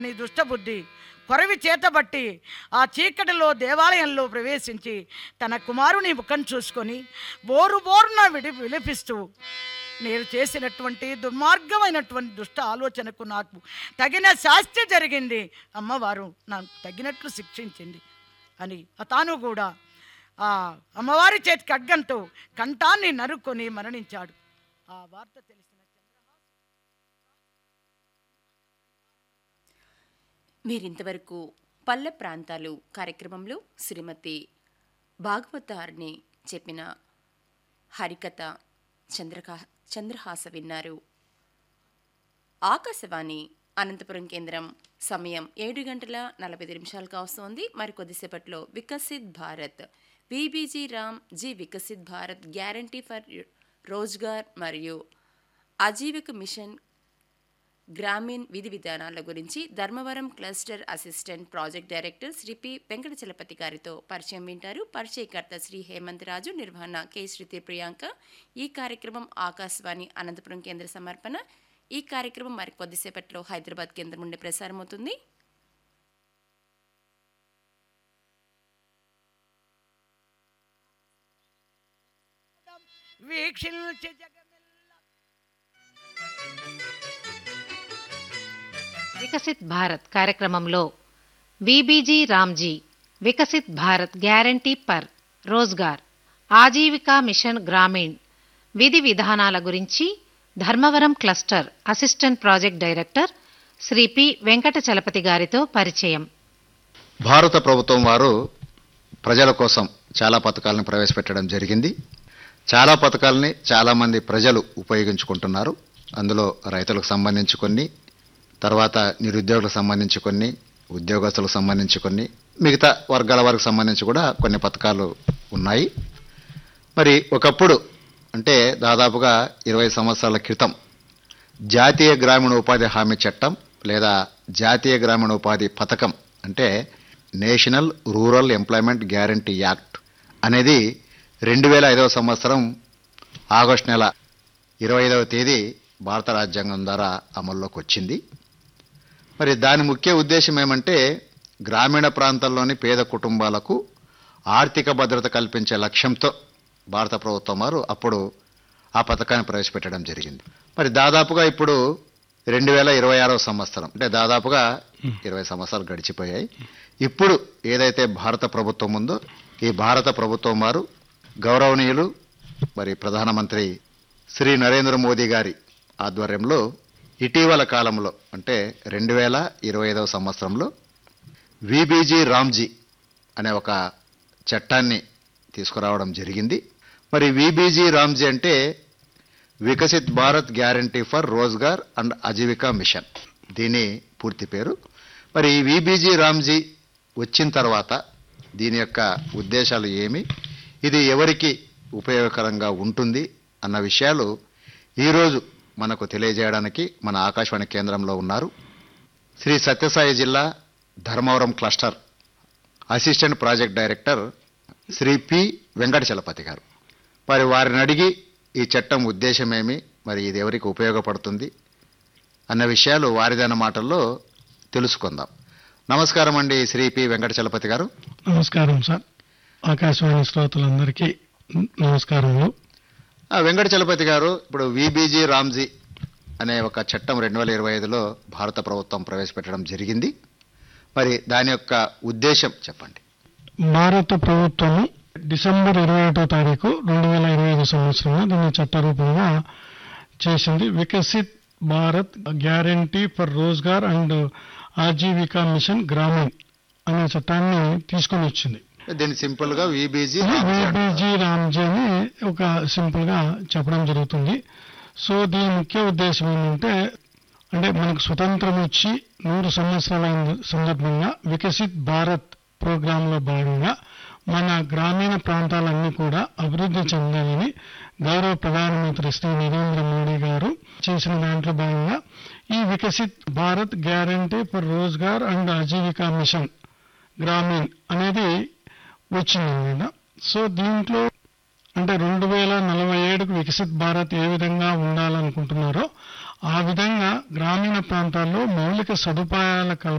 నీ దుష్టబుద్ధి కొరవి చేతబట్టి ఆ చీకటిలో దేవాలయంలో ప్రవేశించి తన కుమారుని ముఖం చూసుకొని బోరు బోరున విలపిస్తూ నేను చేసినటువంటి దుర్మార్గమైనటువంటి దుష్ట ఆలోచనకు నాకు తగిన శాస్తి జరిగింది, అమ్మవారు నాకు తగినట్లు శిక్షించింది అని తాను కూడా ఆ అమ్మవారి చేతి ఖడ్గంతో కంఠాన్ని నరుక్కొని మరణించాడు. ఆ వార్త తెలిసిన మీరింతవరకు పల్లె ప్రాంతాలు కార్యక్రమంలో శ్రీమతి భాగవతారిని చెప్పిన హరికథ చంద్రహాస విన్నారు. ఆకాశవాణి అనంతపురం కేంద్రం సమయం 7:45 కావస్తోంది. మరికొద్దిసేపట్లో Viksit Bharat VBG Ramji Viksit Bharat guarantee for Rozgar మరియు ఆజీవిక మిషన్ గ్రామీణ్ విధి విధానాల గురించి Dharmavaram cluster assistant project director Shri P Venkatachalapathi గారితో పరిచయం వింటారు. పరిచయకర్త శ్రీ హేమంత్ రాజు, నిర్వహణ కె శృతి ప్రియాంక. ఈ కార్యక్రమం ఆకాశవాణి అనంతపురం కేంద్ర సమర్పణ. ఈ కార్యక్రమం మరికొద్దిసేపట్లో హైదరాబాద్ కేంద్రం నుండి ప్రసారమవుతుంది. వికసిత్ భారత్ కార్యక్రమంలో BBG Ramji Viksit Bharat guarantee per Rozgar Aajeevika machine Grameen విధి విధానాల గురించి Dharmavaram cluster assistant project director Shri P Venkatachalapathi గారితో పరిచయం. భారత ప్రభుత్వం వారు ప్రజల కోసం చాలా పథకాలను ప్రవేశపెట్టడం జరిగింది. చాలా పథకాలని చాలామంది ప్రజలు ఉపయోగించుకుంటున్నారు. అందులో రైతులకు సంబంధించి కొన్ని, తర్వాత నిరుద్యోగులకు సంబంధించి కొన్ని, ఉద్యోగస్తులకు సంబంధించి కొన్ని, మిగతా వర్గాల వారికి సంబంధించి కూడా కొన్ని పథకాలు ఉన్నాయి. మరి ఒకప్పుడు అంటే దాదాపుగా 20 సంవత్సరాల క్రితం జాతీయ గ్రామీణ ఉపాధి హామీ చట్టం లేదా జాతీయ గ్రామీణ ఉపాధి పథకం అంటే national rural employment guarantee act అనేది 2005వ సంవత్సరం ఆగస్టు నెల 25వ తేదీ భారత రాజ్యాంగం ద్వారా అమల్లోకి వచ్చింది. మరి దాని ముఖ్య ఉద్దేశం ఏమంటే గ్రామీణ ప్రాంతాల్లోని పేద కుటుంబాలకు ఆర్థిక భద్రత కల్పించే లక్ష్యంతో భారత ప్రభుత్వం వారు అప్పుడు ఆ పథకాన్ని ప్రవేశపెట్టడం జరిగింది. మరి దాదాపుగా ఇప్పుడు 2026వ సంవత్సరం అంటే దాదాపుగా 20 సంవత్సరాలు గడిచిపోయాయి. ఇప్పుడు ఏదైతే భారత ప్రభుత్వం ఉందో ఈ భారత ప్రభుత్వం వారు గౌరవనీయులు మరి ప్రధానమంత్రి శ్రీ నరేంద్ర మోదీ గారి ఆధ్వర్యంలో ఇటీవల కాలంలో అంటే 2025వ సంవత్సరంలో విబీజీ రామ్జీ అనే ఒక చట్టాన్ని తీసుకురావడం జరిగింది. మరి విబీజీ రామ్జీ అంటే Viksit Bharat guarantee for Rozgar and Aajeevika machine, దీని పూర్తి పేరు. మరి ఈ విబీజీ రామ్జీ వచ్చిన తర్వాత దీని యొక్క ఉద్దేశాలు ఏమి, ఇది ఎవరికి ఉపయోగకరంగా ఉంటుంది అన్న విషయాలు ఈరోజు మనకు తెలియజేయడానికి మన ఆకాశవాణి కేంద్రంలో ఉన్నారు శ్రీ సత్యసాయి జిల్లా Dharmavaram cluster assistant project director Shri P Venkatachalapathi గారు. మరి వారిని అడిగి ఈ చట్టం ఉద్దేశమేమి, మరి ఇది ఎవరికి ఉపయోగపడుతుంది అన్న విషయాలు వారిదైన మాటల్లో తెలుసుకుందాం. నమస్కారం అండి శ్రీ పి వెంకటచలపతి గారు. నమస్కారం సార్. ఆకాశవాణి శ్రోతలందరికీ నమస్కారములు. వెంకటచలపతి గారు, ఇప్పుడు విబీజీ రామ్జీ అనే ఒక చట్టం 2025లో భారత ప్రభుత్వం ప్రవేశపెట్టడం జరిగింది. మరి దాని యొక్క ఉద్దేశం చెప్పండి. భారత ప్రభుత్వం డిసెంబర్ 21వ తారీఖు 2025 సంవత్సరంలో దీన్ని చట్టరూపంగా చేసింది. Viksit Bharat guarantee for Rozgar and Aajeevika machine Grameen అనే చట్టాన్ని తీసుకొని వచ్చింది. దీన్ని సింపుల్ గా విబీజీ రామ్జీ అని ఒక సింపుల్ గా చెప్పడం జరుగుతుంది. సో దీని ముఖ్య ఉద్దేశం ఏంటంటే మనకు స్వతంత్రం వచ్చి 100 సంవత్సరాలైన సందర్భంగా వికసిత్ భారత్ ప్రోగ్రామ్ లో భాగంగా మన గ్రామీణ ప్రాంతాలన్నీ కూడా అభివృద్ధి చెందాలని గౌరవ ప్రధానమంత్రి శ్రీ నరేంద్ర మోడీ గారు చేసిన దాంట్లో భాగంగా ఈ Viksit Bharat guarantee for Rozgar and Aajeevika machine Grameen అనేది వచ్చిందన్నమాట. సో దీంట్లో 2047కు వికసిత్ భారత్ ఏ విధంగా ఉండాలనుకుంటున్నారో ఆ విధంగా గ్రామీణ ప్రాంతాల్లో మౌలిక సదుపాయాల